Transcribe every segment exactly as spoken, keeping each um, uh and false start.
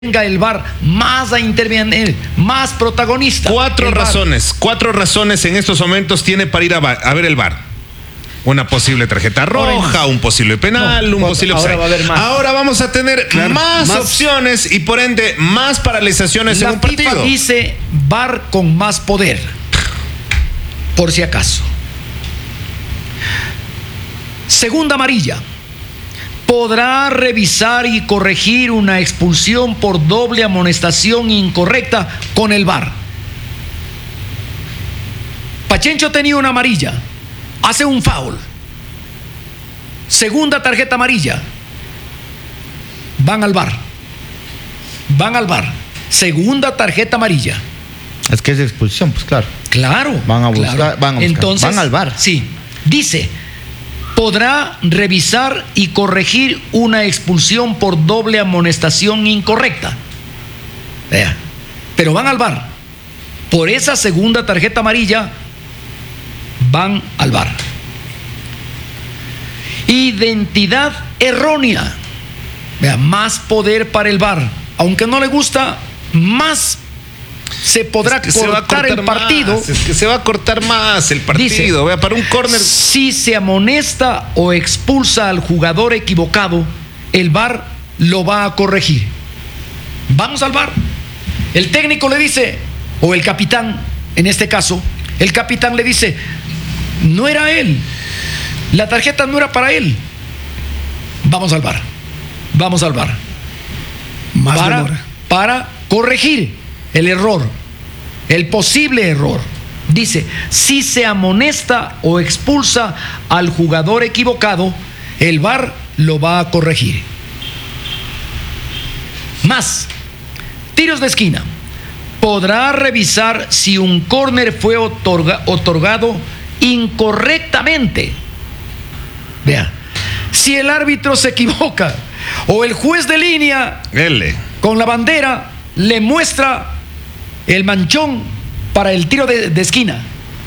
venga el V A R más a intervenir, más protagonista. Cuatro razones, cuatro razones en estos momentos tiene para ir a, a ver el V A R. Una posible tarjeta roja, un posible penal, no, un posible offside. Ahora, va a haber más. Ahora vamos a tener claro, más, más opciones y por ende más paralizaciones la en un partido. FIFA dice V A R con más poder, por si acaso. Segunda amarilla. Podrá revisar y corregir una expulsión por doble amonestación incorrecta con el V A R. Pachencho tenía una amarilla, hace un foul, segunda tarjeta amarilla, van al V A R, van al V A R, segunda tarjeta amarilla. Es que es expulsión, pues claro. Claro. Van a buscar, claro. van a buscar. Entonces, van al V A R. Sí, dice, podrá revisar y corregir una expulsión por doble amonestación incorrecta. Vea, pero van al V A R. Por esa segunda tarjeta amarilla, van al V A R. Identidad errónea. Vea, más poder para el V A R. Aunque no le gusta, más se podrá es que cortar, se va a cortar el partido. Más, es que se va a cortar más el partido. Dice, vea, para un córner. Si se amonesta o expulsa al jugador equivocado, el V A R lo va a corregir. Vamos al V A R. El técnico le dice, o el capitán, en este caso, el capitán le dice, no era él, la tarjeta no era para él. Vamos al V A R. Vamos al V A R. Más para, para corregir el error, el posible error. Dice, si se amonesta o expulsa al jugador equivocado, el V A R lo va a corregir. Más, tiros de esquina. Podrá revisar si un córner fue otorga, otorgado incorrectamente. Vea, si el árbitro se equivoca o el juez de línea L. con la bandera le muestra el manchón para el tiro de, de esquina,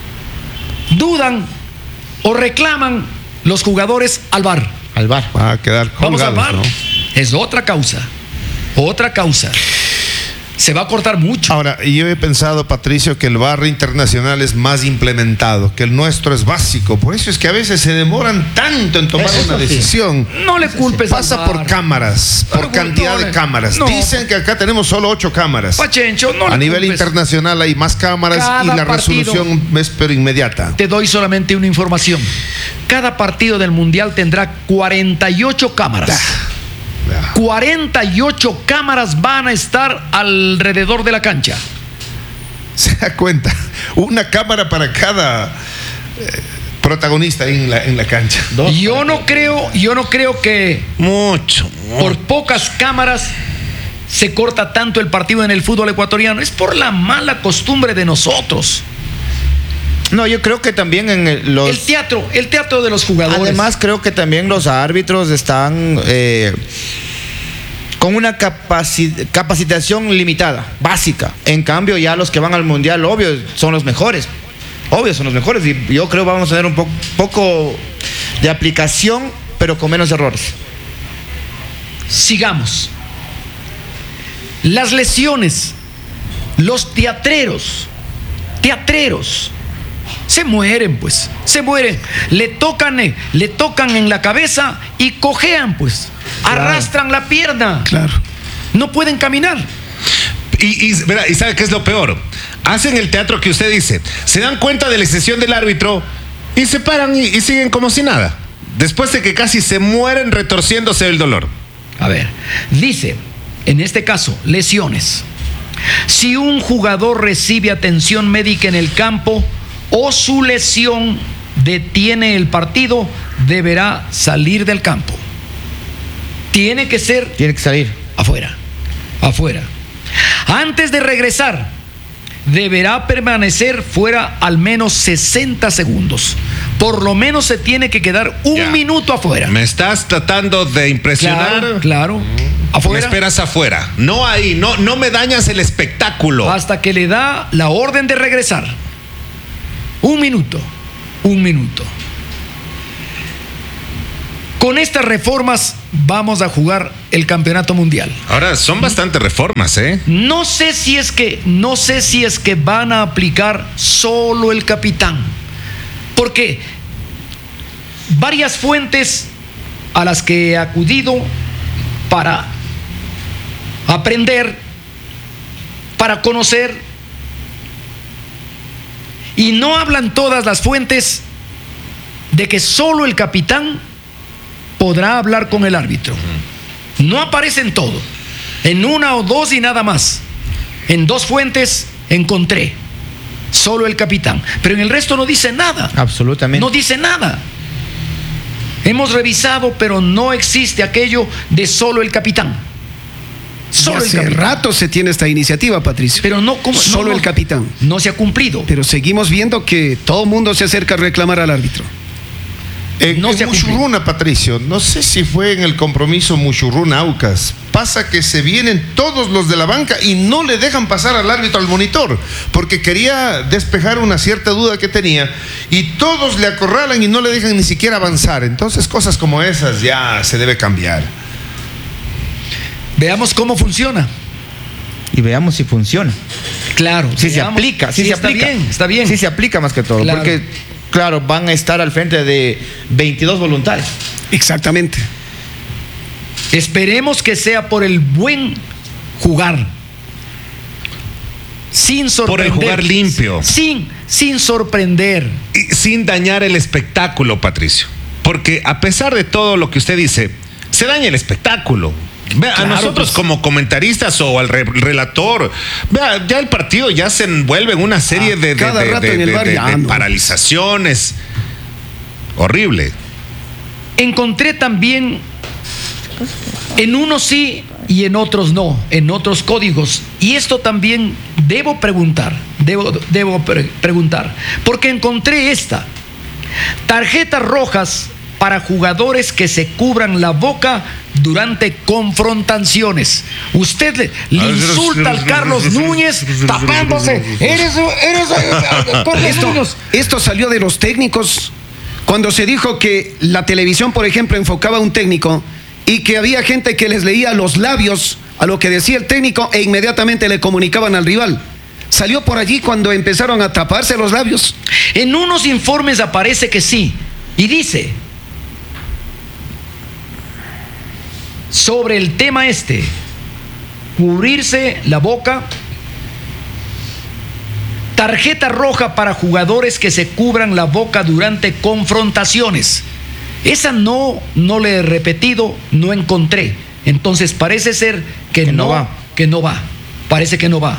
dudan o reclaman los jugadores al V A R. Al V A R. Va a quedar colgados. Vamos al V A R. ¿No? Es otra causa. Otra causa. Se va a cortar mucho. Ahora, yo he pensado, Patricio, que el V A R internacional es más implementado, que el nuestro es básico. Por eso es que a veces se demoran tanto en tomar eso una sí. decisión. No le culpes Pasa al V A R. por cámaras, por No, cantidad no, de cámaras. no. Dicen que acá tenemos solo ocho cámaras. Pachencho, no A le nivel culpes. internacional hay más cámaras Cada y la partido, resolución es pero inmediata. Te doy solamente una información. Cada partido del Mundial tendrá cuarenta y ocho cámaras. cuarenta y ocho cámaras van a estar alrededor de la cancha. Se da cuenta, una cámara para cada eh, protagonista ahí en la, en la cancha. Dos Yo no creo, yo no creo que Mucho. por pocas cámaras se corta tanto el partido en el fútbol ecuatoriano. Es por la mala costumbre de nosotros. No, yo creo que también en el, los... El teatro, el teatro de los jugadores. Además, creo que también los árbitros están eh, con una capaci- capacitación limitada, básica. En cambio, ya los que van al Mundial, obvio, son los mejores. Obvio, son los mejores. Y yo creo que vamos a tener un po- poco de aplicación, pero con menos errores. Sigamos. Las lesiones, los teatreros, teatreros, se mueren, pues, se mueren. Le tocan, eh, le tocan en la cabeza y cojean, pues. Claro. Arrastran la pierna. Claro. No pueden caminar. Y, y, verá, ¿y sabe qué es lo peor? Hacen el teatro que usted dice, se dan cuenta de la excesión del árbitro y se paran y, y siguen como si nada. Después de que casi se mueren retorciéndose del dolor. A ver, dice, en este caso, lesiones. Si un jugador recibe atención médica en el campo o su lesión detiene el partido, deberá salir del campo. Tiene que ser Tiene que salir. afuera, afuera. Antes de regresar, deberá permanecer fuera al menos sesenta segundos. Por lo menos se tiene que quedar un Ya. minuto afuera. Me estás tratando de impresionar. Claro, claro. Me Afuera. esperas afuera. No ahí, no, no me dañas el espectáculo. Hasta que le da la orden de regresar. Un minuto, un minuto. Con estas reformas vamos a jugar el campeonato mundial. Ahora son bastantes reformas, ¿eh? No sé si es que, no sé si es que van a aplicar solo el capitán, porque varias fuentes a las que he acudido para aprender, para conocer, y no hablan todas las fuentes de que solo el capitán podrá hablar con el árbitro. No aparece en todo, en una o dos y nada más. En dos fuentes encontré solo el capitán, pero en el resto no dice nada. Absolutamente. No dice nada. Hemos revisado, pero no existe aquello de solo el capitán. Solo hace el capitán. rato se tiene esta iniciativa, Patricio. Pero no como solo no, no, el capitán. No se ha cumplido. Pero seguimos viendo que todo el mundo se acerca a reclamar al árbitro. En, No en se ha cumplido. Muchurruna, Patricio, no sé si fue en el compromiso Muchurruna-Aucas, pasa que se vienen todos los de la banca y no le dejan pasar al árbitro al monitor, porque quería despejar una cierta duda que tenía, y todos le acorralan y no le dejan ni siquiera avanzar. Entonces cosas como esas ya se debe cambiar. Veamos cómo funciona. Y veamos si funciona. Claro. Si se veamos. aplica, si Sí, se está aplica. bien, está bien. Sí se aplica más que todo, Claro. porque, claro, van a estar al frente de veintidós voluntarios. Exactamente. Esperemos que sea por el buen jugar. Sin sorprender. Por el jugar limpio. Sin, sin sorprender. Y sin dañar el espectáculo, Patricio. Porque a pesar de todo lo que usted dice, se daña el espectáculo. Vea, Claro, a nosotros pues, como comentaristas o al re relator, vea, ya el partido ya se envuelve en una serie Ah, de, de, cada de, rato de, en el de- bar de- ya, de no. paralizaciones. Horrible. Encontré también en unos sí y en otros no, en otros códigos. Y esto también debo preguntar, debo, debo pre preguntar, porque encontré esta. Tarjetas rojas para jugadores que se cubran la boca durante confrontaciones. Usted le, le insulta al Carlos Núñez tapándose. Eres, eres, Carlos Esto, Núñez. esto salió de los técnicos cuando se dijo que la televisión, por ejemplo, enfocaba a un técnico y que había gente que les leía los labios a lo que decía el técnico e inmediatamente le comunicaban al rival. Salió por allí cuando empezaron a taparse los labios. En unos informes aparece que sí, y dice sobre el tema este, cubrirse la boca, tarjeta roja para jugadores que se cubran la boca durante confrontaciones. Esa no, no le he repetido, no encontré. Entonces parece ser que, Que no, no va. que no va. Parece que no va.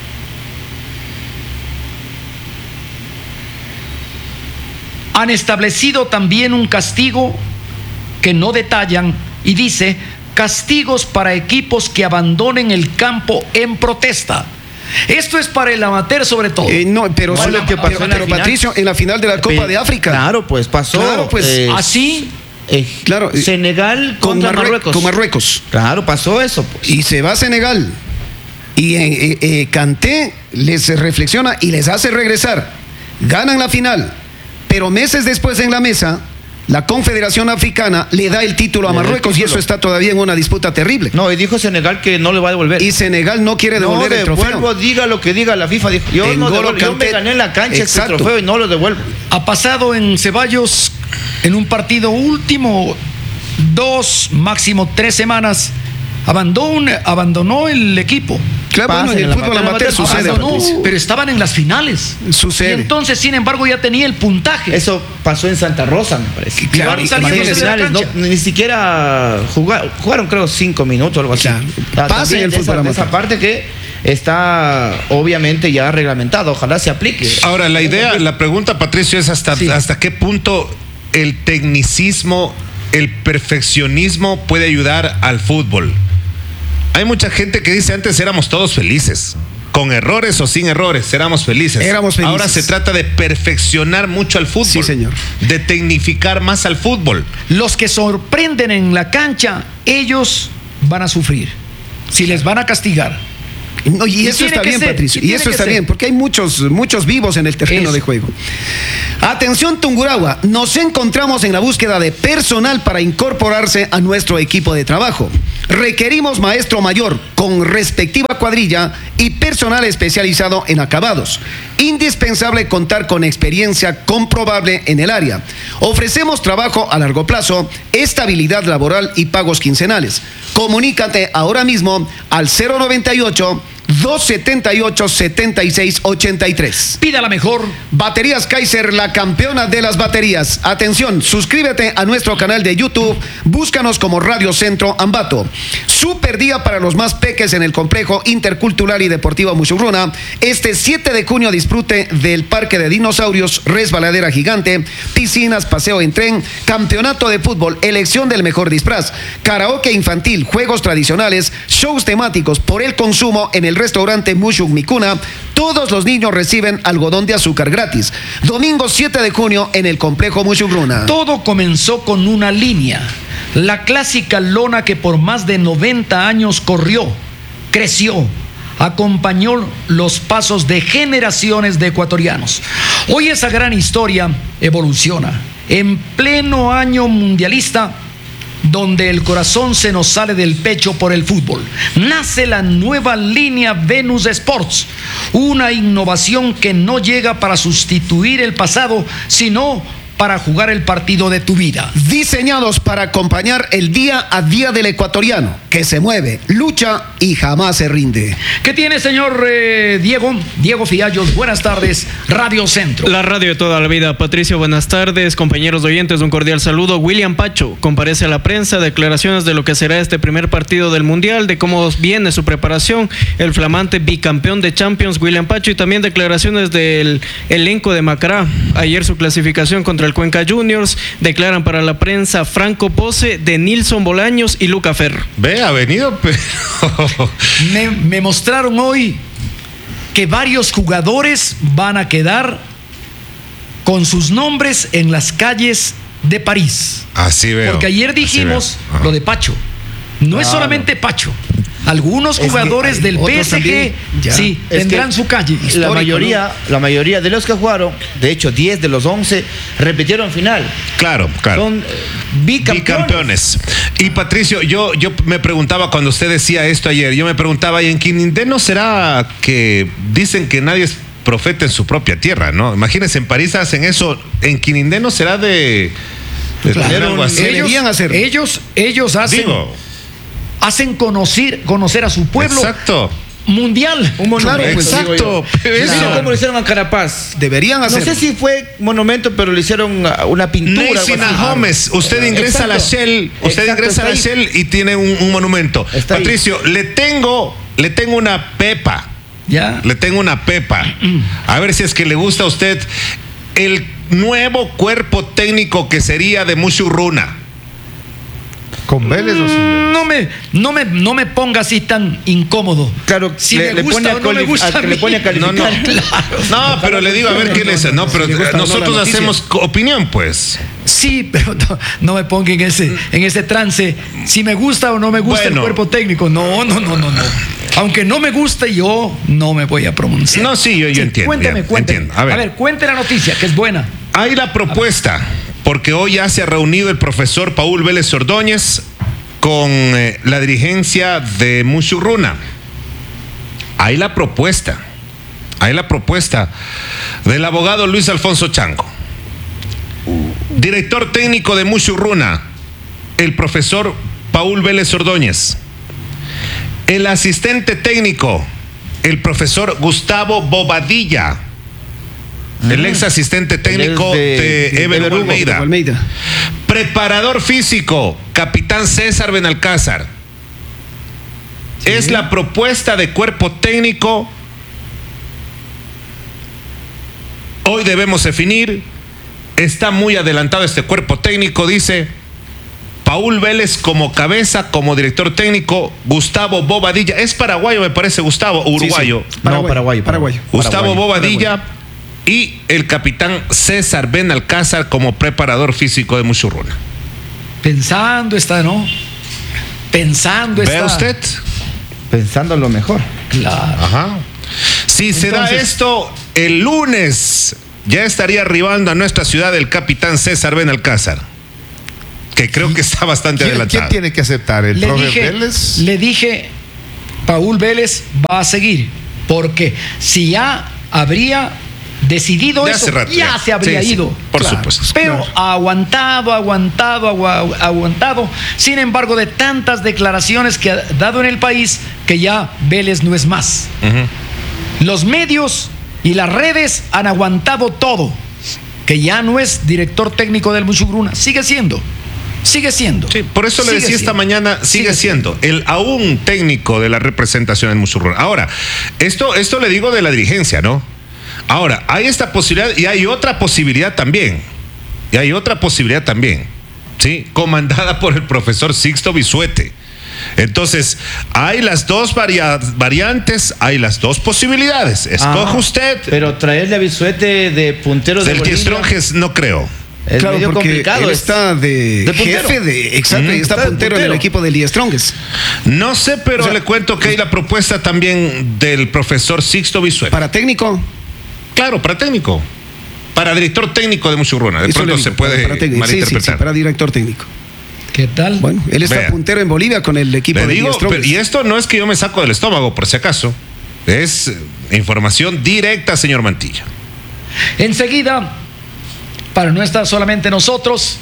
Han establecido también un castigo que no detallan y dice castigos para equipos que abandonen el campo en protesta. Esto es para el amateur sobre todo. Eh, no, pero, No, solo- lo que pasó pero- en la pero, final. Patricio, en la final de la Copa Pe- de África. Claro, pues pasó. Claro, pues, eh, Así, eh, claro, eh, Senegal con, contra Marrue- Marruecos. con Marruecos. Claro, pasó eso, pues. Y se va a Senegal. Y eh, eh, eh, Kanté les reflexiona y les hace regresar. Ganan la final. Pero meses después en la mesa, la Confederación Africana le da el título a Le da el Marruecos y título. eso está todavía en una disputa terrible. No, y dijo Senegal que no le va a devolver. Y Senegal no quiere no devolver el trofeo. devuelvo, diga lo que diga la FIFA. Dijo, yo no N'Golo devuelvo, yo me Kanté- gané en la cancha Exacto. este trofeo y no lo devuelvo. ha pasado en Ceballos en un partido último, dos, máximo tres semanas, abandonó, abandonó el equipo. Claro, bueno, Pasa en en el la fútbol materia amateur amateur, sucede. Abandonó, Patricio. pero estaban en las finales. Sucede. Y entonces, sin embargo, ya tenía el puntaje. Eso pasó en Santa Rosa, me parece. Claro, Van y- saliendo imagínese. de la Finales, no, cancha. ni siquiera jugaron, jugaron creo cinco minutos o algo así. Claro. Ah, Pasa también en el de fútbol esa, de amateur. esa parte que está obviamente ya reglamentado, ojalá se aplique. Ahora, la idea, la pregunta, Patricio, es hasta, Sí. hasta qué punto el tecnicismo, el perfeccionismo puede ayudar al fútbol. Hay mucha gente que dice antes éramos todos felices. Con errores o sin errores, éramos felices. Éramos felices. Ahora se trata de perfeccionar mucho al fútbol. Sí, señor. De tecnificar más al fútbol. Los que sorprenden en la cancha, ellos van a sufrir. Si les van a castigar. No, y, y eso está bien, ser, Patricio. Y, y eso está ser. bien, porque hay muchos, muchos vivos en el terreno eso. de juego. Atención, Tungurahua. Nos encontramos en la búsqueda de personal para incorporarse a nuestro equipo de trabajo. Requerimos maestro mayor con respectiva cuadrilla y personal especializado en acabados. Indispensable contar con experiencia comprobable en el área. Ofrecemos trabajo a largo plazo, estabilidad laboral y pagos quincenales. Comunícate ahora mismo al cero noventa y ocho, dos setenta y ocho, setenta y seis ochenta y tres. Pida la mejor. Baterías Kaiser, la campeona de las baterías. Atención, suscríbete a nuestro canal de YouTube. Búscanos como Radio Centro Ambato. Super día para los más peques en el complejo intercultural y deportivo Mushurruna. Este siete de junio disfrute del parque de dinosaurios, resbaladera gigante, piscinas, paseo en tren, campeonato de fútbol, elección del mejor disfraz, karaoke infantil, juegos tradicionales, shows temáticos por el consumo en el restaurante Mushuk Mikuna. Todos los niños reciben algodón de azúcar gratis. Domingo siete de junio en el complejo Mushurruna. Todo comenzó con una línea. La clásica lona que por más de noventa años corrió, creció, acompañó los pasos de generaciones de ecuatorianos. Hoy esa gran historia evoluciona. En pleno año mundialista, donde el corazón se nos sale del pecho por el fútbol, nace la nueva línea Venus Sports, una innovación que no llega para sustituir el pasado, sino para jugar el partido de tu vida. Diseñados para acompañar el día a día del ecuatoriano, que se mueve, lucha y jamás se rinde. ¿Qué tiene, señor eh, Diego? Diego Fiallos, buenas tardes, Radio Centro. La radio de toda la vida. Patricio, buenas tardes. Compañeros oyentes, un cordial saludo. William Pacho comparece a la prensa, declaraciones de lo que será este primer partido del Mundial, de cómo viene su preparación, el flamante bicampeón de Champions, William Pacho, y también declaraciones del elenco de Macará. Ayer su clasificación contra el Cuenca Juniors. Declaran para la prensa Franco Pose, de Nilson Bolaños y Luca Ferro. Ve, ha venido, pero... me, me mostraron hoy que varios jugadores van a quedar con sus nombres en las calles de París. Así veo. Porque ayer dijimos lo de Pacho. No claro. es solamente Pacho. Algunos es jugadores del P S G sí, tendrán su calle. La mayoría, ¿no? la mayoría de los que jugaron, de hecho diez de los once, repitieron final. Claro, claro. Son bicampeones. bicampeones. Y Patricio, yo, yo me preguntaba cuando usted decía esto ayer, yo me preguntaba, ¿y en Quinindé no será que dicen que nadie es profeta en su propia tierra, ¿no? Imagínense, en París hacen eso, en Quinindé no será de, de claro, tener algo así. Ellos, hacer. ellos, ellos hacen... Digo, hacen conocer, conocer a su pueblo. Exacto. Mundial. Un monumento. Claro, pues, exacto. Claro. ¿Cómo lo hicieron a Carapaz? Deberían hacer. No sé si fue monumento, pero le hicieron una pintura. Neisina Gómez. Usted ingresa exacto. a la Shell. Usted exacto, ingresa a la Shell y tiene un, un monumento. Está Patricio, ahí. le tengo, le tengo una pepa. Ya. Le tengo una pepa. A ver si es que le gusta a usted el nuevo cuerpo técnico que sería de Mushurruna. ¿Con Vélez o sin Vélez? No me, no me, no me ponga así tan incómodo. Claro, si le, me gusta le pone o no me gusta a, a le pone a calificar. No, no, claro. no pero le digo a ver qué le dice. No, pero si nosotros no hacemos opinión, pues. Sí, pero no, no me ponga en ese, en ese trance. Si me gusta o no me gusta bueno. el cuerpo técnico. No, no, no, no, no. Aunque no me guste, yo no me voy a pronunciar. No, sí, yo, yo sí, entiendo. Cuénteme, ya, cuénteme. Entiendo. A ver. a ver, cuente la noticia, que es buena. Hay la propuesta, porque hoy ya se ha reunido el profesor Paul Vélez Ordóñez con eh, la dirigencia de Mushurruna. Hay la propuesta, hay la propuesta del abogado Luis Alfonso Chango, director técnico de Mushurruna, el profesor Paul Vélez Ordóñez, el asistente técnico, el profesor Gustavo Bobadilla, mm. el ex asistente técnico de, de, de Ever Almeida. Almeida. Preparador físico, capitán César Benalcázar. Sí. Es la propuesta de cuerpo técnico. Hoy debemos definir. Está muy adelantado este cuerpo técnico, dice Paul Vélez como cabeza, como director técnico, Gustavo Bobadilla. Es paraguayo, me parece, Gustavo, o uruguayo. Sí, sí. Paraguay, no, paraguayo, paraguayo. Gustavo paraguayo, Bobadilla. Paraguayo. Y el capitán César Benalcázar como preparador físico de Mushurruna. Pensando está, ¿no? Pensando está. ¿Ve usted? pensando en lo mejor. Claro. Ajá. Si se da esto, el lunes ya estaría arribando a nuestra ciudad el capitán César Benalcázar, que creo que está bastante ¿Quién, adelantado. ¿Quién tiene que aceptar? ¿El Le profe dije, Vélez? le dije, Paul Vélez va a seguir, porque si ya habría decidido De eso, hace rato, ya, ya. se habría Sí, sí, ido. por supuesto. Pero aguantado, aguantado, agua- aguantado. Sin embargo, de tantas declaraciones que ha dado en el país, que ya Vélez no es más. Ujú. Los medios y las redes han aguantado todo. Que ya no es director técnico del Muchugruna. Sigue siendo. Sigue siendo. Sí, por eso le Sigue decía esta siendo. mañana, sigue, Sigue siendo, el aún técnico de la representación en Musurruna. Ahora, esto, esto le digo de la dirigencia, ¿no? Ahora, hay esta posibilidad y hay otra posibilidad también. Y hay otra posibilidad también, ¿sí? Comandada por el profesor Sixto Bisuete. Entonces, hay las dos varia- variantes, hay las dos posibilidades. Escoja Ah, usted. Pero traerle a Bisuete de puntero de Del Bolivia Diestronjes no creo. es claro, medio porque complicado. él es- está de, de puntero. jefe de, exacto, Mm. y está, Está de puntero, en el puntero. equipo del Die Strongest. No sé, pero O sea, le cuento que hay la propuesta también del profesor Sixto Bisuete. Para técnico, Claro, para técnico. Para director técnico de Musurruna. De eso le pronto digo, se puede para técnico. Sí, sí, malinterpretar. sí, para director técnico. ¿Qué tal? Bueno, él está Vea. puntero en Bolivia con el equipo Le de digo, Die Strongest. pero- y esto no es que yo me saco del estómago, por si acaso. Es eh, información directa, señor Mantilla. Enseguida, para no estar solamente nosotros,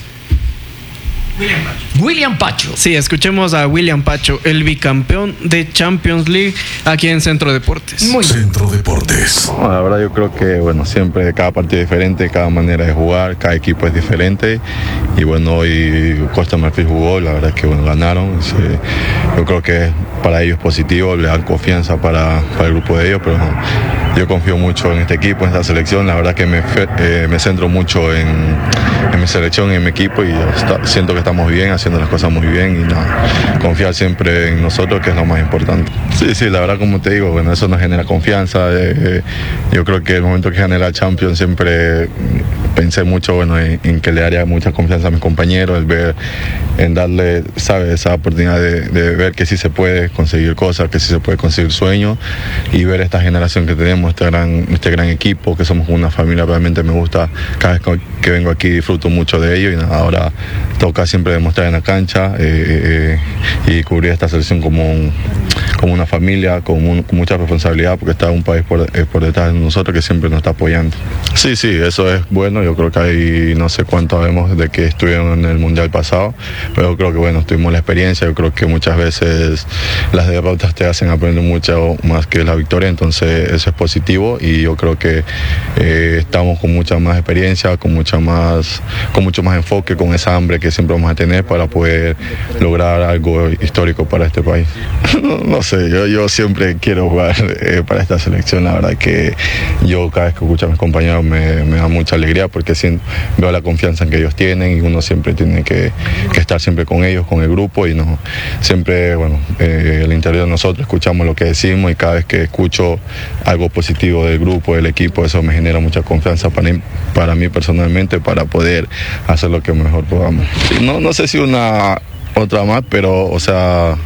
William Pacho. Sí, escuchemos a William Pacho, el bicampeón de Champions League aquí en Centro Deportes. Muy bien. Centro Deportes. No, la verdad yo creo que bueno, siempre cada partido es diferente, cada manera de jugar, cada equipo es diferente y bueno, hoy Costa Marfil jugó, la verdad es que bueno, ganaron, sí, yo creo que para ellos es positivo, le dan confianza para, para el grupo de ellos, pero no, yo confío mucho en este equipo, en esta selección, la verdad que me, fe- eh, me centro mucho en, en mi selección, en mi equipo y está- siento que estamos bien, haciendo las cosas muy bien y nada, confiar siempre en nosotros que es lo más importante. Sí, sí, la verdad como te digo, bueno, eso nos genera confianza, eh, eh, yo creo que el momento que gané la Champions siempre pensé mucho bueno, en, en que le daría mucha confianza a mis compañeros, el ver, en darle, ¿sabes? Esa oportunidad de, de ver que sí se puede conseguir cosas, que sí se puede conseguir sueños y ver esta generación que tenemos, este gran, este gran equipo, que somos una familia, realmente me gusta, cada vez que vengo aquí disfruto mucho de ello y nada, ahora toca siempre demostrar en la cancha eh, eh, y cubrir esta selección como, un, como una familia, con, un, con mucha responsabilidad porque está un país por, eh, por detrás de nosotros que siempre nos está apoyando. Sí, sí, eso es bueno, yo creo que hay no sé cuánto sabemos de que estuvieron en el Mundial pasado, pero yo creo que bueno, tuvimos la experiencia, yo creo que muchas veces las derrotas te hacen aprender mucho más que la victoria, entonces eso es positivo y yo creo que eh, estamos con mucha más experiencia, con mucha más, con mucho más enfoque, con esa hambre que siempre vamos a tener para poder lograr algo histórico para este país. No, no sé, yo, yo siempre quiero jugar eh, para esta selección, la verdad que yo cada vez que escucho a mis compañeros me, me da mucha alegría porque siento, veo la confianza en que ellos tienen y uno siempre tiene que, que estar siempre con ellos, con el grupo y no, siempre, bueno, eh, el interior de nosotros escuchamos lo que decimos y cada vez que escucho algo positivo del grupo, del equipo, eso me genera mucha confianza para, para mí personalmente, para poder hacer lo que mejor podamos. Sí, no, no sé si una otra más, pero, o sea,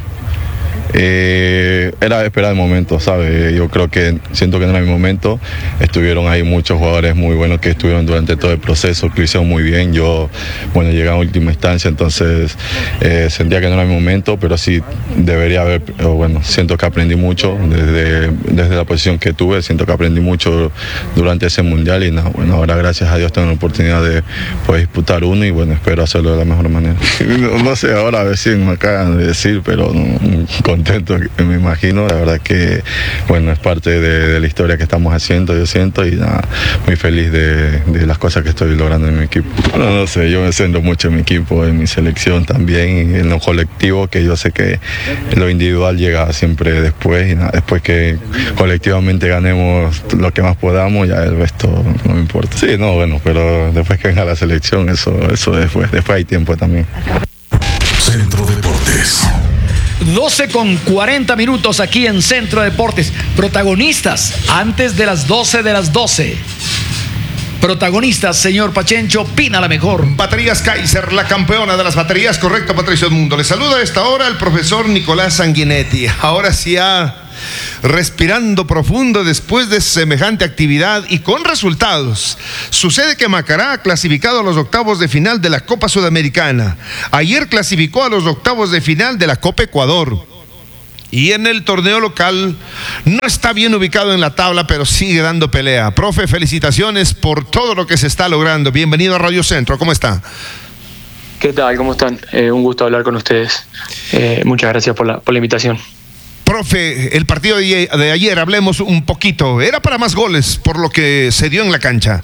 eh, era de esperar el momento, ¿sabes? Yo creo que siento que no era mi momento. Estuvieron ahí muchos jugadores muy buenos que estuvieron durante todo el proceso, que lo hicieron muy bien. Yo, bueno, llegué a última instancia, entonces eh, sentía que no era mi momento, pero sí debería haber, o bueno, siento que aprendí mucho desde, desde la posición que tuve, siento que aprendí mucho durante ese mundial y nada, bueno, ahora gracias a Dios tengo la oportunidad de poder disputar uno y bueno, espero hacerlo de la mejor manera. No, no sé, ahora a ver si me acaban de decir, pero no, contento, me imagino, la verdad que bueno, es parte de, de la historia que estamos haciendo, yo siento, y nada, muy feliz de, de las cosas que estoy logrando en mi equipo. No, no sé, yo me centro mucho en mi equipo, en mi selección también, y en lo colectivo, que yo sé que lo individual llega siempre después, y nada, después que colectivamente ganemos lo que más podamos, ya el resto no me importa. Sí, no, bueno, pero después que venga la selección, eso, eso después, después hay tiempo también. Centro Deportes. doce con cuarenta minutos aquí en Centro Deportes. Protagonistas antes de las doce de las doce. protagonistas, señor Pachencho, Pina la mejor. Baterías Kaiser, la campeona de las baterías, correcto, Patricio Edmundo. Le saluda a esta hora el profesor Nicolás Sanguinetti. Ahora sí, ya respirando profundo después de semejante actividad y con resultados. Sucede que Macará ha clasificado a los octavos de final de la Copa Sudamericana. Ayer clasificó a los octavos de final de la Copa Ecuador. Y en el torneo local no está bien ubicado en la tabla, pero sigue dando pelea. Profe, felicitaciones por todo lo que se está logrando. Bienvenido a Radio Centro, ¿cómo está? ¿Qué tal? ¿Cómo están? Eh, un gusto hablar con ustedes. Eh, muchas gracias por la, por la invitación. Profe, el partido de, de ayer, hablemos un poquito. Era para más goles por lo que se dio en la cancha.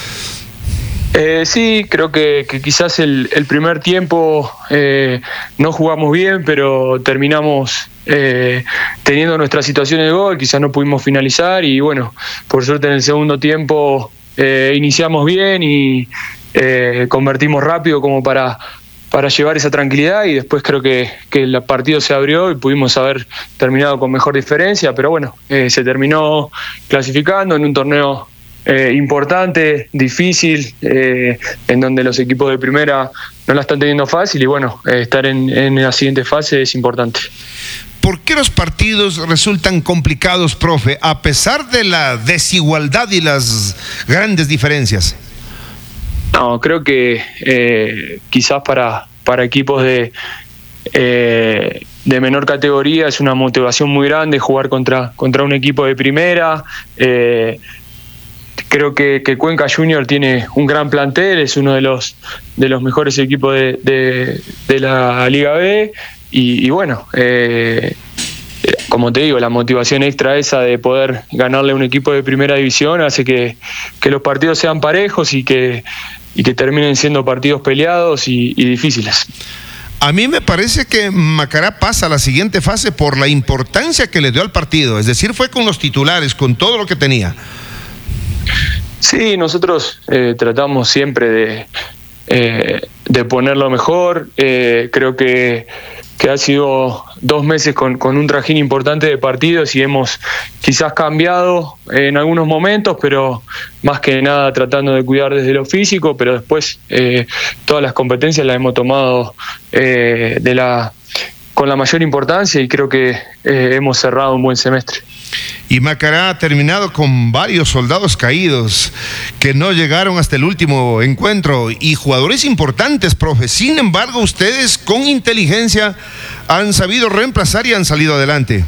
Eh, sí, creo que, que quizás el, el primer tiempo eh, no jugamos bien, pero terminamos eh, teniendo nuestra situación de gol, quizás no pudimos finalizar y bueno, por suerte en el segundo tiempo eh, iniciamos bien y eh, convertimos rápido como para, para llevar esa tranquilidad y después creo que, que el partido se abrió y pudimos haber terminado con mejor diferencia, pero bueno, eh, se terminó clasificando en un torneo Eh, importante, difícil, eh, en donde los equipos de primera no la están teniendo fácil y bueno, eh, estar en, en la siguiente fase es importante. ¿Por qué los partidos resultan complicados, profe, a pesar de la desigualdad y las grandes diferencias? No, creo que eh, quizás para, para equipos de eh, de menor categoría es una motivación muy grande jugar contra, contra un equipo de primera. eh, Creo que, que Cuenca Junior tiene un gran plantel, es uno de los de los mejores equipos de, de, de la Liga B y, y bueno, eh, como te digo, la motivación extra esa de poder ganarle a un equipo de primera división hace que, que los partidos sean parejos y que, y que terminen siendo partidos peleados y, y difíciles. A mí me parece que Macará pasa a la siguiente fase por la importancia que le dio al partido, es decir, fue con los titulares, con todo lo que tenía. Sí, nosotros eh, tratamos siempre de, eh, de ponerlo mejor. Eh, creo que, que ha sido dos meses con, con un trajín importante de partidos y hemos quizás cambiado en algunos momentos, pero más que nada tratando de cuidar desde lo físico, pero después eh, todas las competencias las hemos tomado eh, de la, con la mayor importancia y creo que eh, hemos cerrado un buen semestre. Y Macará ha terminado con varios soldados caídos que no llegaron hasta el último encuentro y jugadores importantes, profe. Sin embargo, ustedes con inteligencia han sabido reemplazar y han salido adelante.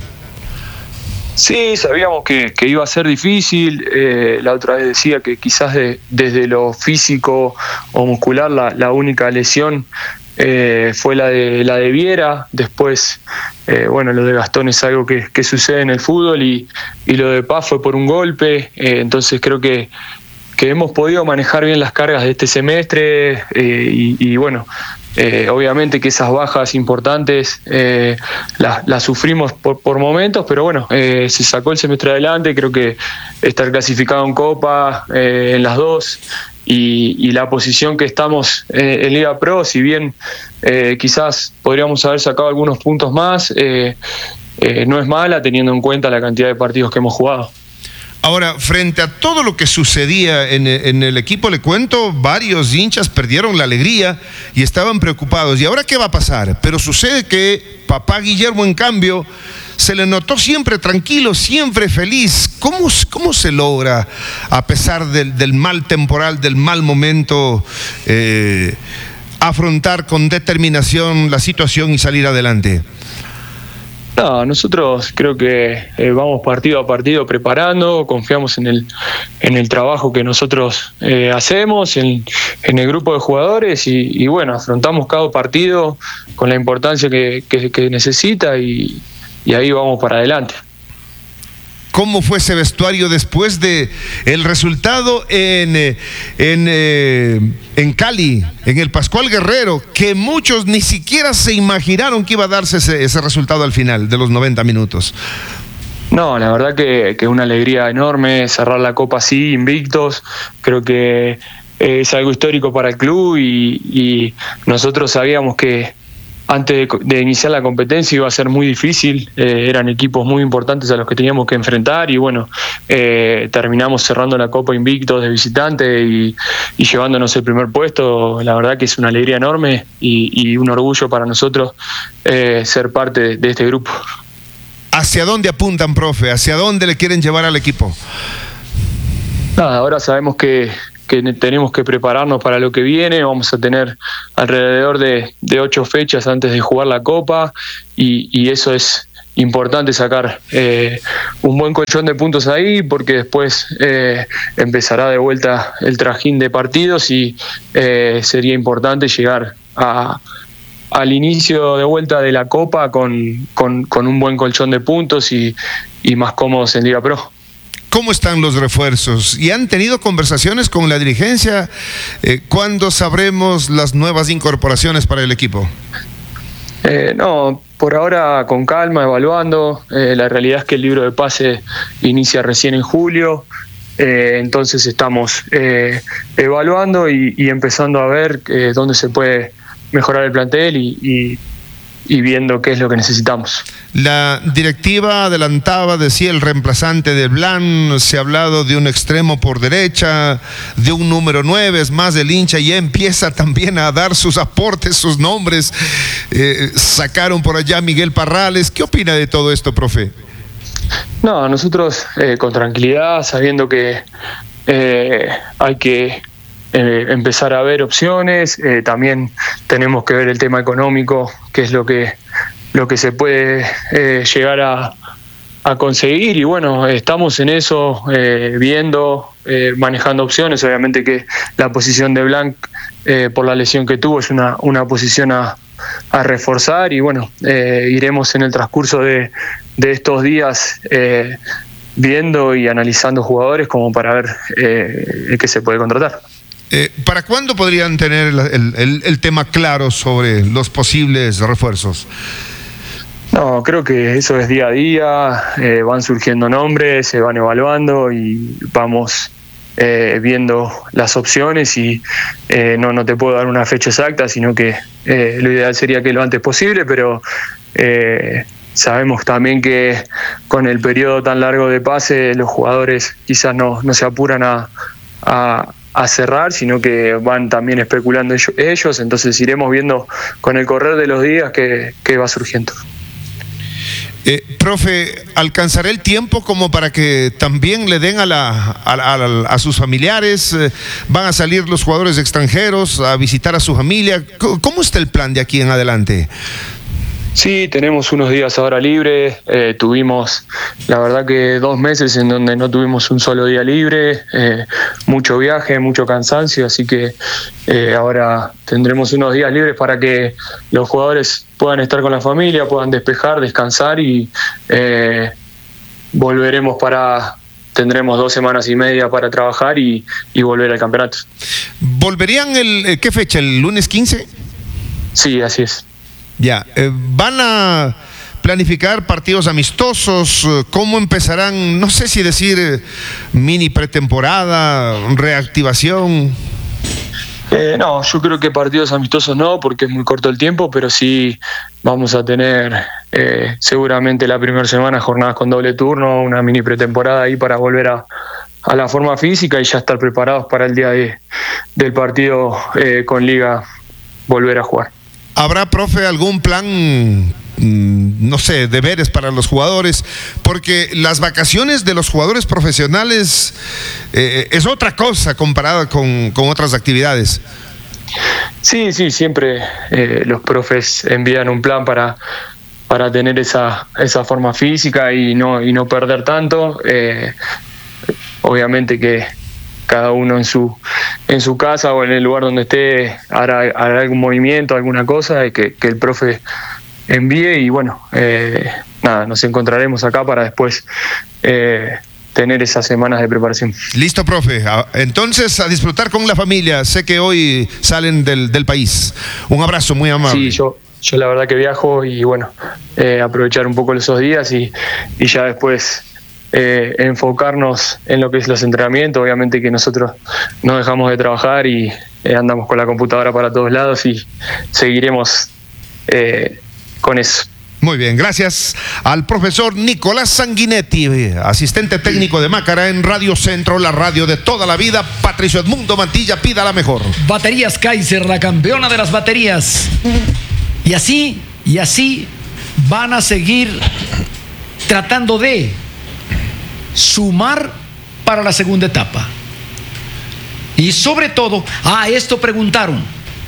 Sí, sabíamos que, que iba a ser difícil. Eh, la otra vez decía que quizás de, desde lo físico o muscular la, la única lesión Eh, fue la de la de Viera. Después eh, bueno, lo de Gastón es algo que, que sucede en el fútbol y, y lo de Paz fue por un golpe, eh, entonces creo que, que hemos podido manejar bien las cargas de este semestre eh, y, y bueno, eh, obviamente que esas bajas importantes eh, las, las sufrimos por, por momentos, pero bueno, eh, se sacó el semestre adelante. Creo que estar clasificado en Copa eh, en las dos Y, y la posición que estamos eh, en Liga Pro, si bien eh, quizás podríamos haber sacado algunos puntos más, eh, eh, no es mala teniendo en cuenta la cantidad de partidos que hemos jugado. Ahora, frente a todo lo que sucedía en, en el equipo, le cuento, varios hinchas perdieron la alegría y estaban preocupados. ¿Y ahora qué va a pasar? Pero sucede que papá Guillermo, en cambio, se le notó siempre tranquilo, siempre feliz. ¿Cómo, cómo se logra, a pesar del, del mal temporal, del mal momento, eh, afrontar con determinación la situación y salir adelante? No, nosotros creo que eh, vamos partido a partido preparando, confiamos en el en el trabajo que nosotros eh, hacemos, en, en el grupo de jugadores y, y bueno, afrontamos cada partido con la importancia que, que, que necesita y, y ahí vamos para adelante. ¿Cómo fue ese vestuario después de el resultado en, en, en Cali, en el Pascual Guerrero, que muchos ni siquiera se imaginaron que iba a darse ese, ese resultado al final de los noventa minutos? No, la verdad que, que una alegría enorme cerrar la Copa así, invictos. Creo que es algo histórico para el club y, y nosotros sabíamos que antes de, de iniciar la competencia iba a ser muy difícil, eh, eran equipos muy importantes a los que teníamos que enfrentar y bueno, eh, terminamos cerrando la Copa invictos de visitante y, y llevándonos el primer puesto. La verdad que es una alegría enorme y, y un orgullo para nosotros eh, ser parte de, de este grupo. ¿Hacia dónde apuntan, profe? ¿Hacia dónde le quieren llevar al equipo? Nada, ahora sabemos que que tenemos que prepararnos para lo que viene. Vamos a tener alrededor de, de ocho fechas antes de jugar la Copa y, y eso es importante, sacar eh, un buen colchón de puntos ahí, porque después eh, empezará de vuelta el trajín de partidos y eh, sería importante llegar a, al inicio de vuelta de la Copa con, con, con un buen colchón de puntos y, y más cómodos en Liga Pro. ¿Cómo están los refuerzos? ¿Y han tenido conversaciones con la dirigencia? Eh, ¿Cuándo sabremos las nuevas incorporaciones para el equipo? Eh, no, por ahora con calma, evaluando. Eh, la realidad es que el libro de pase inicia recién en julio, eh, entonces estamos eh, evaluando y, y empezando a ver eh, dónde se puede mejorar el plantel y, y y viendo qué es lo que necesitamos. La directiva adelantaba, decía el reemplazante de Blan, se ha hablado de un extremo por derecha, de un número nueve, es más, el hincha ya empieza también a dar sus aportes, sus nombres. Eh, sacaron por allá a Miguel Parrales. ¿Qué opina de todo esto, profe? No, nosotros eh, con tranquilidad, sabiendo que eh, hay que Eh, empezar a ver opciones, eh, también tenemos que ver el tema económico, que es lo que, lo que se puede eh, llegar a, a conseguir y bueno, estamos en eso, eh, viendo, eh, manejando opciones. Obviamente que la posición de Blanc, eh, por la lesión que tuvo, es una, una posición a, a reforzar y bueno, eh, iremos en el transcurso de, de estos días eh, viendo y analizando jugadores como para ver eh, qué se puede contratar. Eh, ¿Para cuándo podrían tener el, el, el tema claro sobre los posibles refuerzos? No, creo que eso es día a día, eh, van surgiendo nombres, se van evaluando y vamos eh, viendo las opciones y eh, no, no te puedo dar una fecha exacta, sino que eh, lo ideal sería que lo antes posible, pero eh, sabemos también que con el periodo tan largo de pase los jugadores quizás no, no se apuran a, a a cerrar, sino que van también especulando ellos, entonces iremos viendo con el correr de los días que, que va surgiendo. Eh, profe, ¿alcanzará el tiempo como para que también le den a, la, a, a, a sus familiares? Eh, ¿Van a salir los jugadores extranjeros a visitar a su familia? ¿Cómo está el plan de aquí en adelante? Sí, tenemos unos días ahora libres, eh, tuvimos la verdad que dos meses en donde no tuvimos un solo día libre, eh, mucho viaje, mucho cansancio, así que eh, ahora tendremos unos días libres para que los jugadores puedan estar con la familia, puedan despejar, descansar y eh, volveremos para... Tendremos dos semanas y media para trabajar y, y volver al campeonato. ¿Volverían el, qué fecha, el lunes quince? Sí, así es. Ya, eh, ¿van a planificar partidos amistosos? ¿Cómo empezarán? No sé si decir eh, mini pretemporada, reactivación. Eh, no, yo creo que partidos amistosos no, porque es muy corto el tiempo, pero sí vamos a tener eh, seguramente la primera semana jornadas con doble turno, una mini pretemporada ahí para volver a, a la forma física y ya estar preparados para el día de, del partido eh, con Liga volver a jugar. ¿Habrá, profe, algún plan, no sé, deberes para los jugadores? Porque las vacaciones de los jugadores profesionales eh, es otra cosa comparada con, con otras actividades. Sí, sí, siempre eh, los profes envían un plan para, para tener esa, esa forma física y no, y no perder tanto. Eh, obviamente que cada uno en su en su casa o en el lugar donde esté hará, hará algún movimiento, alguna cosa que, que el profe envíe y bueno, eh, nada, nos encontraremos acá para después eh, tener esas semanas de preparación. Listo, profe. Entonces, a disfrutar con la familia. Sé que hoy salen del, del país. Un abrazo muy amable. Sí, yo, yo la verdad que viajo y bueno, eh, aprovechar un poco esos días y, y ya después Eh, enfocarnos en lo que es los entrenamientos. Obviamente que nosotros no dejamos de trabajar y eh, andamos con la computadora para todos lados y seguiremos eh, con eso. Muy bien, gracias al profesor Nicolás Sanguinetti, asistente técnico de Mácara en Radio Centro, la radio de toda la vida. Patricio Edmundo Mantilla, pida la mejor. Baterías Kaiser, la campeona de las baterías. Y así, y así van a seguir tratando de sumar para la segunda etapa. Y sobre todo, a esto preguntaron,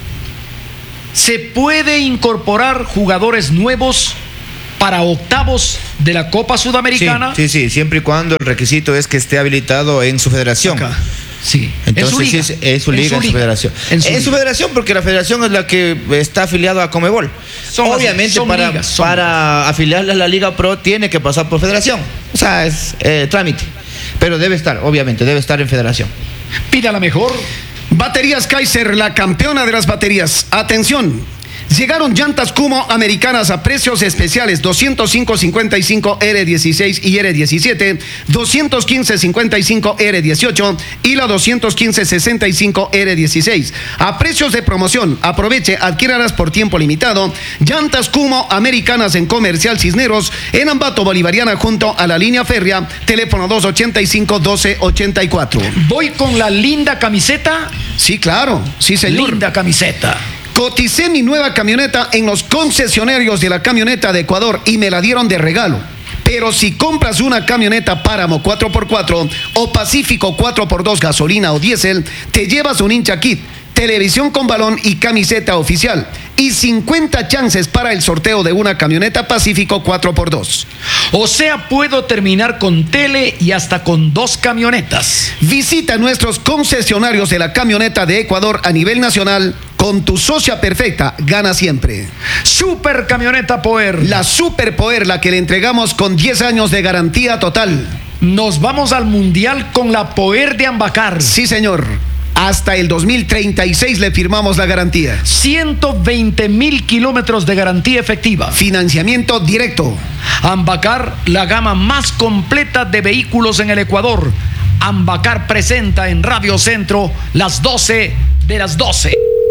¿se puede incorporar jugadores nuevos para octavos de la Copa Sudamericana? Sí, sí, sí, siempre y cuando el requisito es que esté habilitado en su federación. Acá. Sí, entonces en su liga. Sí, es, es su liga, en su, en su federación. En, su, en su federación, porque la federación es la que está afiliada a Conmebol. Son Obviamente, son para, ligas, son para ligas. afiliarla a la Liga Pro tiene que pasar por federación. O sea, es eh, trámite. Pero debe estar, obviamente, debe estar en federación. Pida la mejor. Baterías Kaiser, la campeona de las baterías. Atención. Llegaron llantas Kumo americanas a precios especiales: doscientos cinco cincuenta y cinco R dieciséis y R diecisiete, doscientos quince cincuenta y cinco R dieciocho y la doscientos quince sesenta y cinco R dieciséis. A precios de promoción. Aproveche, adquiéralas por tiempo limitado. Llantas Kumo americanas en Comercial Cisneros, en Ambato Bolivariana, junto a la línea férrea. Teléfono dos ochenta y cinco, doce ochenta y cuatro. Voy con la linda camiseta. Sí, claro. Sí, señor. Linda camiseta. Coticé mi nueva camioneta en los concesionarios de la camioneta de Ecuador y me la dieron de regalo. Pero si compras una camioneta Páramo cuatro por cuatro o Pacífico cuatro por dos gasolina o diésel, te llevas un hincha kit, televisión con balón y camiseta oficial. Y cincuenta chances para el sorteo de una camioneta Pacífico cuatro por dos. O sea, puedo terminar con tele y hasta con dos camionetas. Visita nuestros concesionarios de la camioneta de Ecuador a nivel nacional. Con tu socia perfecta, gana siempre. Super Camioneta Power. La Super Power, la que le entregamos con diez años de garantía total. Nos vamos al Mundial con la Power de Ambacar. Sí, señor. Hasta el dos mil treinta y seis le firmamos la garantía. ciento veinte mil kilómetros de garantía efectiva. Financiamiento directo. Ambacar, la gama más completa de vehículos en el Ecuador. Ambacar presenta en Radio Centro las doce de las doce.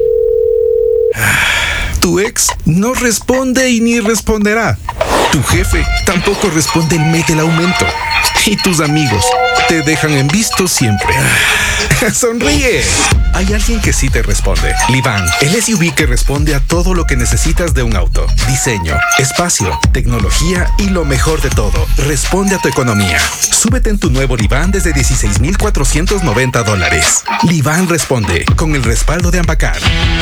Tu ex no responde y ni responderá. Tu jefe tampoco responde el mes del aumento. Y tus amigos te dejan en visto siempre. Sonríe. Hay alguien que sí te responde. Livan, el S U V que responde a todo lo que necesitas de un auto. Diseño, espacio, tecnología y lo mejor de todo, responde a tu economía. Súbete en tu nuevo Livan desde dieciséis mil cuatrocientos noventa dólares. Livan responde con el respaldo de Ambacar.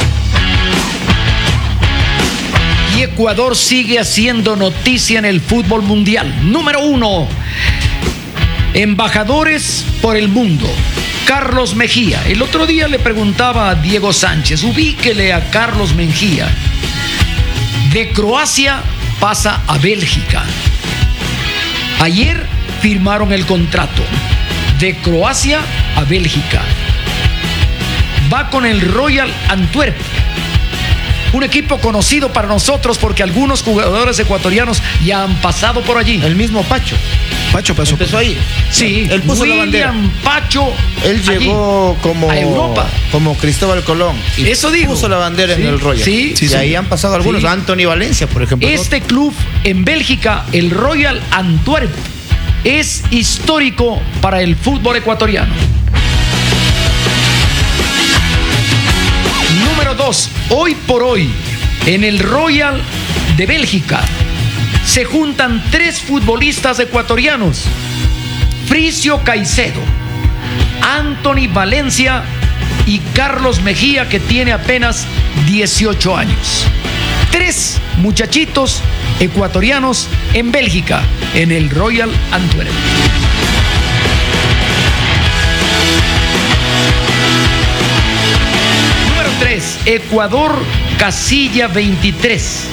Y Ecuador sigue haciendo noticia en el fútbol mundial. Número uno. Embajadores por el mundo. Carlos Mejía. El otro día le preguntaba a Diego Sánchez, ubíquele a Carlos Mejía. De Croacia pasa a Bélgica. Ayer firmaron el contrato. De Croacia a Bélgica. Va con el Royal Antwerp. Un equipo conocido para nosotros porque algunos jugadores ecuatorianos ya han pasado por allí. El mismo Pacho. Pacho pasó. Empezó ahí. Sí, él puso William la bandera. Pacho. Él llegó como a Europa, como Cristóbal Colón. Y eso dijo. Puso la bandera sí, en el Royal. Sí, sí, y sí. Ahí han pasado algunos. Sí. Anthony Valencia, por ejemplo. Este club en Bélgica, el Royal Antwerp, es histórico para el fútbol ecuatoriano. Número dos. Hoy por hoy, en el Royal de Bélgica, se juntan tres futbolistas ecuatorianos: Fricio Caicedo, Anthony Valencia y Carlos Mejía, que tiene apenas dieciocho años. Tres muchachitos ecuatorianos en Bélgica, en el Royal Antwerp. Número tres. Ecuador, casilla veintitrés.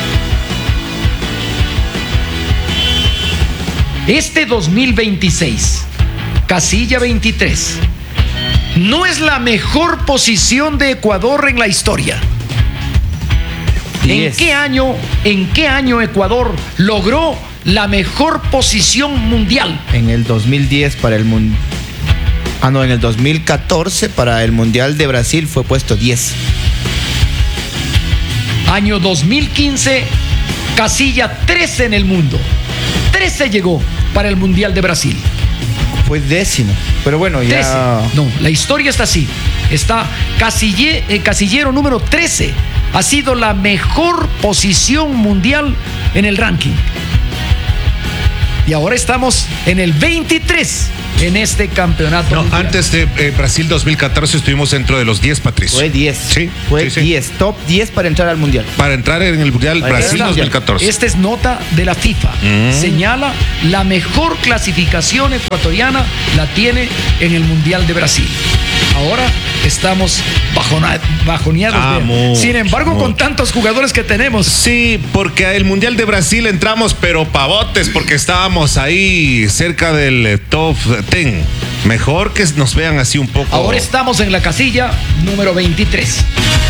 Este dos mil veintiséis, casilla veintitrés, no es la mejor posición de Ecuador en la historia. ¿En qué año, en qué año Ecuador logró la mejor posición mundial? En el dos mil diez para el mundial. Ah, no, en el dos mil catorce para el Mundial de Brasil fue puesto diez. Año dos mil quince, casilla trece en el mundo. trece llegó para el Mundial de Brasil. Fue décimo, pero bueno, ya... trece. No, la historia está así. Está casille, eh, casillero número trece. Ha sido la mejor posición mundial en el ranking. Y ahora estamos en el veintitrés en este campeonato No, mundial. antes de eh, Brasil dos mil catorce estuvimos dentro de los diez, Patricio. Fue diez. Sí, Fue sí, sí. diez. Top diez para entrar al Mundial. Para entrar en el Mundial Para Brasil entrar al dos mil catorce. Esta es nota de la FIFA. Mm. Señala la mejor clasificación ecuatoriana la tiene en el Mundial de Brasil. Ahora estamos bajona- bajoneados. Ah, vean. mucho, Sin embargo, mucho. con tantos jugadores que tenemos. Sí, porque el Mundial de Brasil entramos, pero pavotes, porque estábamos ahí cerca del eh, top diez. Mejor que nos vean así un poco. Ahora estamos en la casilla número veintitrés.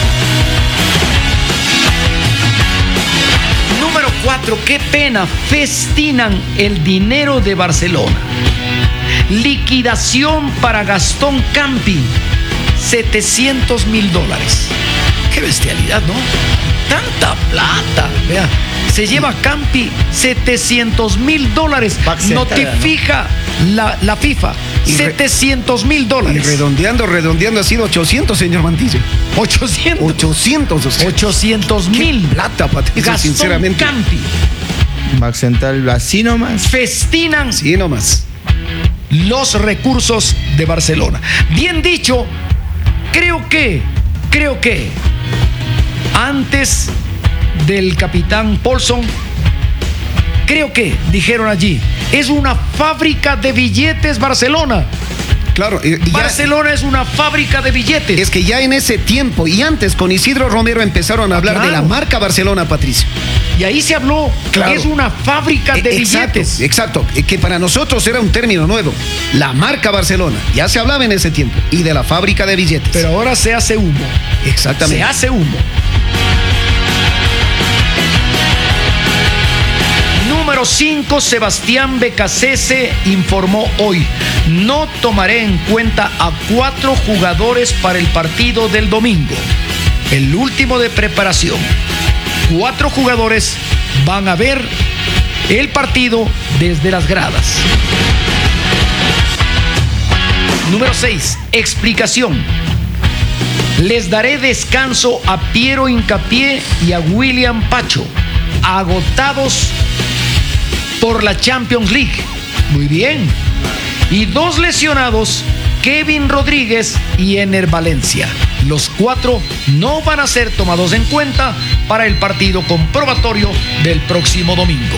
Número cuatro, qué pena, festinan el dinero de Barcelona. Liquidación para Gastón Campi, setecientos mil dólares. Qué bestialidad, ¿no? Tanta plata. Vea, se lleva Campi setecientos mil dólares. Notifica la, la FIFA. Y re- setecientos mil Y dólares. redondeando, redondeando ha sido ochocientos, señor Mantilla. ochocientos. ochocientos, o sea, ochocientos qué mil. plata, Patricio, Gastón sinceramente. Campi. Max Central, así nomás. Festinan Sí, nomás. los recursos de Barcelona. Bien dicho, creo que, creo que antes del capitán Paulson, creo que, dijeron allí, es una fábrica de billetes Barcelona. Claro, y- y ya- Barcelona es una fábrica de billetes. es que ya en ese tiempo y antes con Isidro Romero empezaron a hablar Claro. de la marca Barcelona, Patricio. Y ahí se habló Claro. que es una fábrica de Exacto, billetes. exacto, eh, que para nosotros era un término nuevo. La marca Barcelona, ya se hablaba en ese tiempo. Y de la fábrica de billetes. Pero ahora se hace humo. Exactamente. Se hace humo. Número cinco, Sebastián Becasese informó hoy: no tomaré en cuenta a cuatro jugadores para el partido del domingo, el último de preparación. Cuatro jugadores van a ver el partido desde las gradas. Número seis, explicación. Les daré descanso a Piero Hincapié y a William Pacho, agotados por la Champions League. Muy bien. Y dos lesionados, Kevin Rodríguez y Ener Valencia. Los cuatro no van a ser tomados en cuenta para el partido comprobatorio del próximo domingo.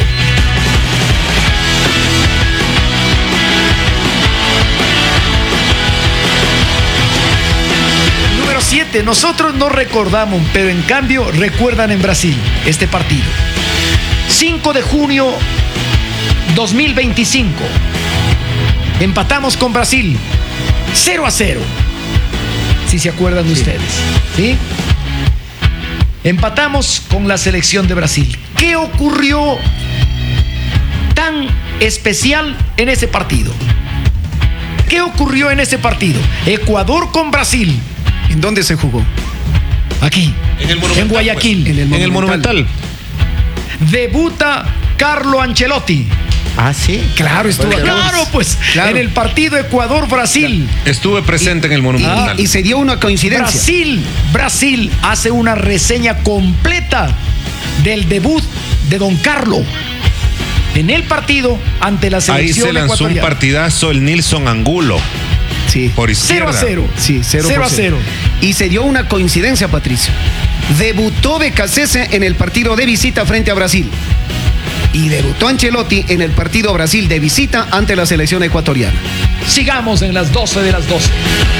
Número siete. Nosotros no recordamos, pero en cambio recuerdan en Brasil este partido. cinco de junio dos mil veinticinco. Empatamos con Brasil cero a cero. Si se acuerdan Sí. ustedes. ¿Sí? Empatamos con la selección de Brasil. ¿Qué ocurrió tan especial en ese partido? ¿Qué ocurrió en ese partido? Ecuador con Brasil. ¿En dónde se jugó? Aquí. En el Monumental, En Guayaquil. pues. En el Monumental. Debuta Carlo Ancelotti. Ah, sí. Claro, estuvo. Bueno, Claro, pues. claro. En el partido Ecuador-Brasil. Estuve presente en el Monumental. Y se dio una coincidencia. Brasil, Brasil hace una reseña completa del debut de Don Carlo en el partido ante la Ahí selección se lanzó un ecuatoriana. partidazo el Nilson Angulo Sí. por cero izquierda. a cero. Sí, cero cero por a cero. Y se dio una coincidencia, Patricio. Debutó Becasese en el partido de visita frente a Brasil. Y debutó Ancelotti en el partido Brasil de visita ante la selección ecuatoriana. Sigamos en las doce de las doce.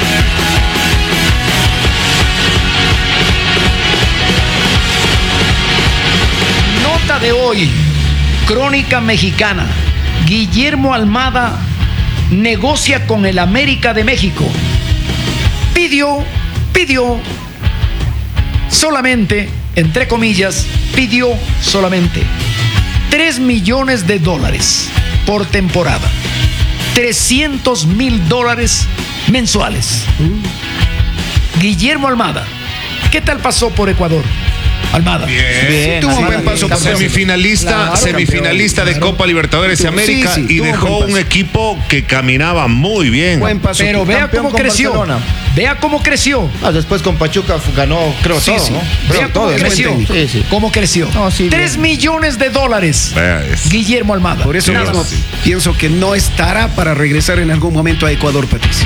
Nota de hoy. Crónica Mexicana. Guillermo Almada negocia con el América de México. Pidió, pidió solamente, entre comillas, pidió solamente tres millones de dólares por temporada. trescientos mil dólares mensuales. Guillermo Almada, ¿qué tal pasó por Ecuador? Almada. Bien. Bien, tuvo un Almada, buen paso bien, por Semifinalista, Claro, semifinalista de campeón, Copa Libertadores de Tuvo- América sí, sí, y tuvo dejó buen paso. un equipo que caminaba muy bien. Buen paso. Pero vea campeón cómo con creció. Barcelona. Vea cómo creció. Ah, después con Pachuca fu- ganó, creo, Sí, todo, sí. ¿no? Vea Creo cómo todo. creció. Buen técnico. Sí, sí. Cómo creció. No, sí, Tres bien. millones de dólares. Vea, es- Guillermo Almada. Por eso Sí, mismo sí. pienso que no estará para regresar en algún momento a Ecuador, Patricio.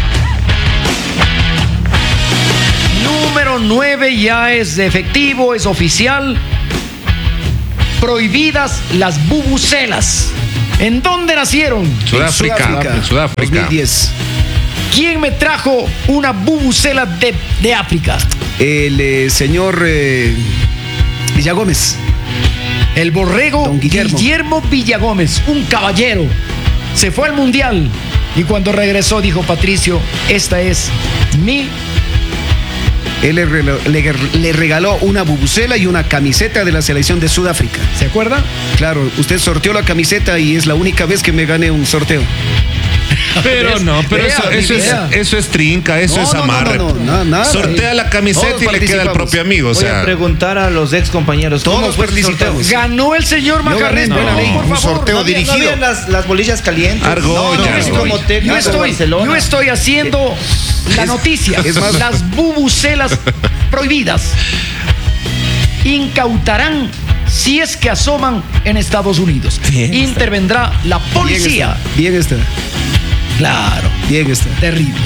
Número nueve ya es efectivo, es oficial. Prohibidas las bubucelas. ¿En dónde nacieron? Sudáfrica. Sudáfrica. En Sudáfrica. dos mil diez. ¿Quién me trajo una bubucela de, de África? El eh, señor eh, Villagómez. El borrego Don Guillermo. Guillermo Villagómez, un caballero. Se fue al mundial y cuando regresó dijo: Patricio, esta es mi. Él le, rela- le- le regaló una bubucela y una camiseta de la selección de Sudáfrica. ¿Se acuerda? Claro, usted sorteó la camiseta y es la única vez que me gané un sorteo. Pero no, pero Vea, eso, eso, es, vea. eso es trinca, eso No, es no, no, amarre. no, no, na- nada. Sortea la camiseta Todos y le queda al participamos. propio amigo. O Voy a sea, preguntar a los ex compañeros. Todos ¿cómo fue el participamos. sorteo? Ganó el señor Yo gané Macarrés. en buena No, ley. por Un favor, sorteo no había- dirigido. No habían las, las bolillas calientes. Argolla. No, no, Yo yo estoy, como técnico yo estoy- de Barcelona. yo estoy haciendo la noticia. es más- Las bubucelas prohibidas incautarán si es que asoman en Estados Unidos. Bien. Intervendrá la policía. Bien está. Claro, Bien está. terrible.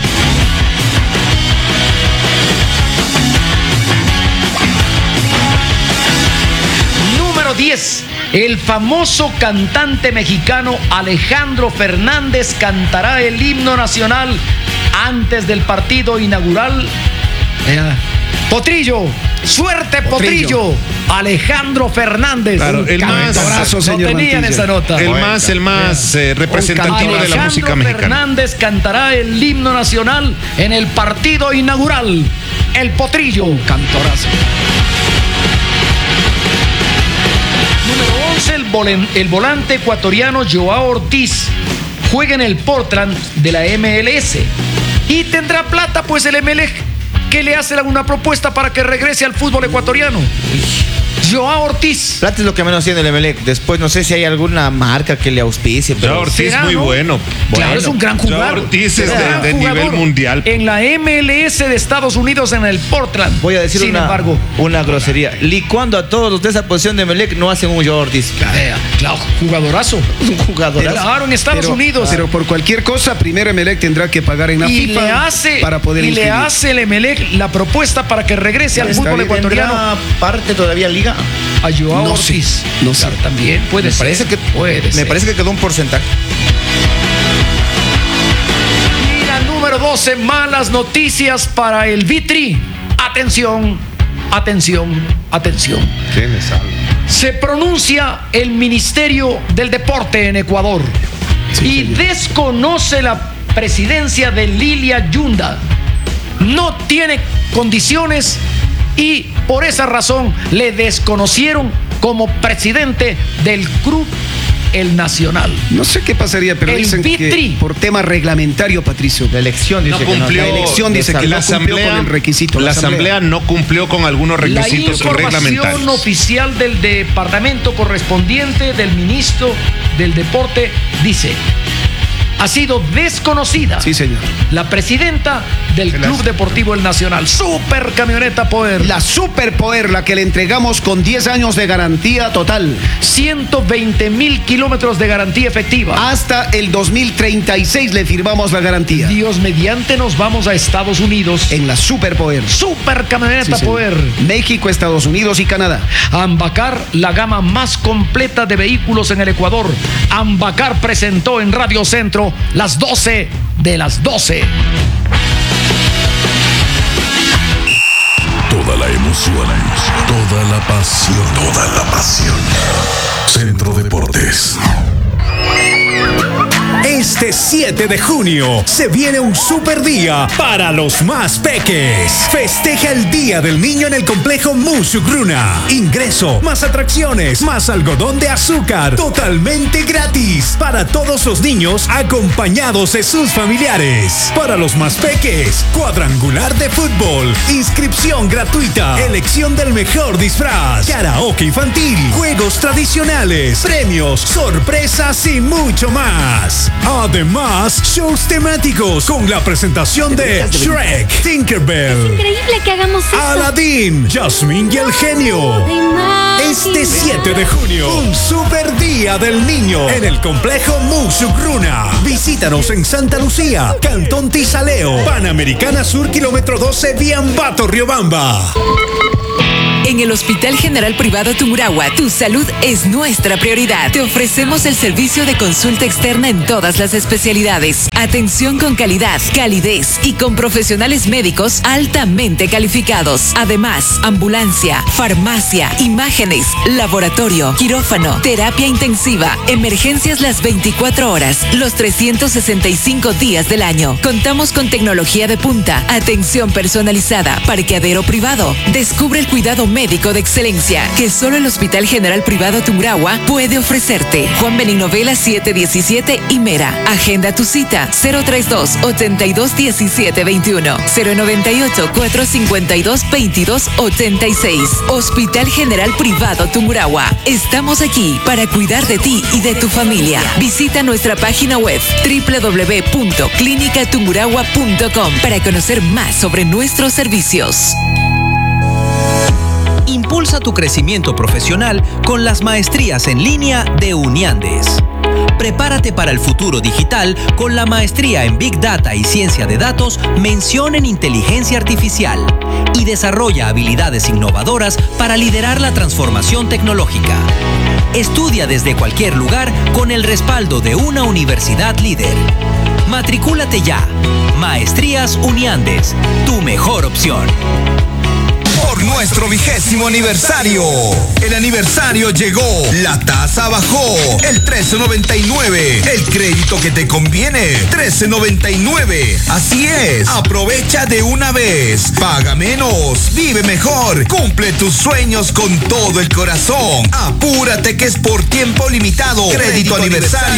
Número diez. El famoso cantante mexicano Alejandro Fernández cantará el himno nacional antes del partido inaugural. Vea. Potrillo, suerte Potrillo. Alejandro Fernández. Claro, el más- Abrazo, no señor tenían Mantilla. esa nota. el más, el más eh, representativo de la Alejandro música mexicana. Fernández cantará el himno nacional en el partido inaugural. El Potrillo. Cantorazo. Número once, el, volen- el volante ecuatoriano Joao Ortiz juega en el Portland de la M L S y tendrá plata pues el M L E que le hace una propuesta para que regrese al fútbol ecuatoriano. Joao Ortiz. Plata es lo que menos tiene el Emelec. Después no sé si hay alguna marca que le auspicie, pero Joao Ortiz será, muy ¿no? bueno. Claro, Bueno. es un gran Joao jugador. Ortiz es Gran de, de nivel jugador mundial. En la M L S de Estados Unidos, en el Portland. voy a decir Sin una, embargo, una grosería. Licuando a todos los de esa posición de Emelec no hacen un Joao Ortiz. eh, claro, jugadorazo. Un jugador. Claro, en Estados Pero- Unidos. Pero por cualquier cosa, primero Emelec tendrá que pagar en la y FIFA le hace para poder y le inscribir. hace el Emelec la propuesta para que regrese al fútbol ecuatoriano parte todavía liga. a Joao No sé, Ortiz. no sé. Claro, también puede Me ser. parece que puede me ser. parece que quedó un porcentaje. Y la número doce, malas noticias para el Vitri. Atención, atención, atención. ¿Qué me sale? Se pronuncia el Ministerio del Deporte en Ecuador y desconoce la presidencia de Lilia Yunda. No tiene condiciones y por esa razón le desconocieron como presidente del Club El Nacional. No sé qué pasaría, pero El dicen Vitri. que por tema reglamentario, Patricio. La elección dice No que cumplió. La elección dice que la no cumplió asamblea, con el requisito. La asamblea no cumplió con algunos La requisitos información reglamentarios. oficial del departamento correspondiente del ministro del Deporte dice: ha sido desconocida Sí, señor. la presidenta del Club Deportivo El Nacional. Super camioneta Poder. La Super Power, la que le entregamos con diez años de garantía total. ciento veinte mil kilómetros de garantía efectiva. Hasta el dos mil treinta y seis le firmamos la garantía. Dios mediante nos vamos a Estados Unidos. En la Super Power. Super camioneta Sí, señor. Poder. México, Estados Unidos y Canadá. Ambacar, la gama más completa de vehículos en el Ecuador. Ambacar presentó en Radio Centro las doce de las doce. Toda la emoción, toda la pasión, toda la pasión. Centro Deportes. Este siete de junio se viene un super día para los más peques. Festeja el Día del Niño en el complejo Musugruna. Ingreso, más atracciones, más algodón de azúcar, totalmente gratis para todos los niños acompañados de sus familiares. Para los más peques, cuadrangular de fútbol, inscripción gratuita, elección del mejor disfraz, karaoke infantil, juegos tradicionales, premios, sorpresas y mucho más. Además, shows temáticos con la presentación de Shrek, Tinkerbell, es increíble que hagamos eso. Aladdin, Jasmine y el genio. Este siete de junio, un super día del niño en el complejo Musugruna. Visítanos en Santa Lucía, Cantón Tizaleo, Panamericana Sur, kilómetro doce, Viambato, Riobamba. En el Hospital General Privado Tungurahua, tu salud es nuestra prioridad. Te ofrecemos el servicio de consulta externa en todas las especialidades. Atención con calidad, calidez y con profesionales médicos altamente calificados. Además, ambulancia, farmacia, imágenes, laboratorio, quirófano, terapia intensiva, emergencias las veinticuatro horas, los trescientos sesenta y cinco días del año. Contamos con tecnología de punta, atención personalizada, parqueadero privado. Descubre el cuidado médico de excelencia que solo el Hospital General Privado Tungurahua puede ofrecerte. Juan Benigno Vela siete diecisiete y Mera. Agenda tu cita cero treinta y dos, ochenta y dos, diecisiete veintiuno, cero noventa y ocho, cuatrocientos cincuenta y dos, veintidós ochenta y seis. Hospital General Privado Tungurahua. Estamos aquí para cuidar de ti y de tu familia. Visita nuestra página web doble u doble u doble u punto clínica tungurahua punto com para conocer más sobre nuestros servicios. Impulsa tu crecimiento profesional con las maestrías en línea de Uniandes. Prepárate para el futuro digital con la maestría en Big Data y Ciencia de Datos, mención en Inteligencia Artificial, y desarrolla habilidades innovadoras para liderar la transformación tecnológica. Estudia desde cualquier lugar con el respaldo de una universidad líder. Matricúlate ya. Maestrías Uniandes, tu mejor opción. Por nuestro vigésimo aniversario. El aniversario llegó. La tasa bajó. El trece noventa y nueve. El crédito que te conviene. trece noventa y nueve. Así es. Aprovecha de una vez. Paga menos. Vive mejor. Cumple tus sueños con todo el corazón. Apúrate que es por tiempo limitado. Crédito, crédito aniversario.